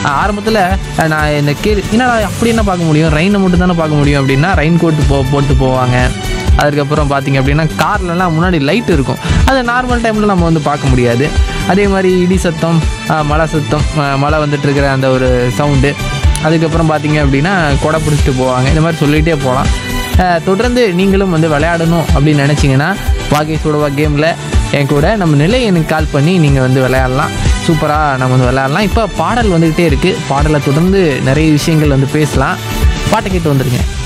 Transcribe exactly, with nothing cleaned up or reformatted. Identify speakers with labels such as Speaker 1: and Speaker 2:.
Speaker 1: ஆரம்பத்தில் நான் இந்த கேள்வி என்னடா அப்படி என்ன பார்க்க முடியும், ரெயினை மட்டும் தானே பார்க்க முடியும் அப்படின்னா ரெயின் கோட்டு போ போட்டு போவாங்க. அதுக்கப்புறம் பார்த்திங்க அப்படின்னா கார்லலாம் முன்னாடி லைட் இருக்கும், அது நார்மல் டைமில் நம்ம வந்து பார்க்க முடியாது. அதே மாதிரி இடி சத்தம், மழை சத்தம், மழை வந்துட்டுருக்கிற அந்த ஒரு சவுண்டு, அதுக்கப்புறம் பார்த்திங்க அப்படின்னா கொடை பிடிச்சிட்டு போவாங்க. இந்த மாதிரி சொல்லிகிட்டே போகலாம். தொடர்ந்து நீங்களும் வந்து விளையாடணும் அப்படின்னு நினச்சிங்கன்னா வாகை சூடவா கேமில் என் கூட நம்ம நிலை எனக்கு கால் பண்ணி நீங்கள் வந்து விளையாடலாம். சூப்பராக நம்ம வந்து விளையாடலாம். இப்போ பாடல் வந்துக்கிட்டே இருக்குது, பாடலை தொடர்ந்து நிறைய விஷயங்கள் வந்து பேசலாம். பாட்டை கேட்டு வந்துடுங்க.